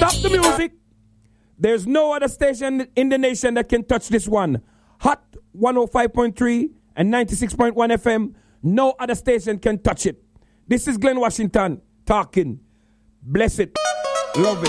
Stop the music. There's no other station in the nation that can touch this one. Hot 105.3 and 96.1 FM. No other station can touch it. This is Glenn Washington talking. Bless it. Love it.